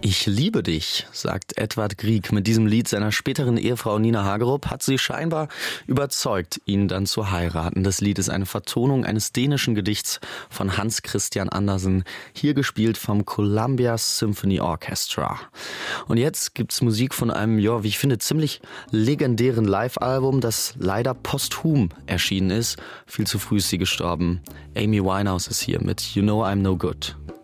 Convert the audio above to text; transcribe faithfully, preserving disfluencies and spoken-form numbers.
Ich liebe dich, sagt Edvard Grieg mit diesem Lied seiner späteren Ehefrau Nina Hagerup, hat sie scheinbar überzeugt, ihn dann zu heiraten. Das Lied ist eine Vertonung eines dänischen Gedichts von Hans Christian Andersen, hier gespielt vom Columbia Symphony Orchestra. Und jetzt gibt's Musik von einem, ja, wie ich finde, ziemlich legendären Live-Album, das leider posthum erschienen ist. Viel zu früh ist sie gestorben. Amy Winehouse ist hier mit You Know I'm No Good.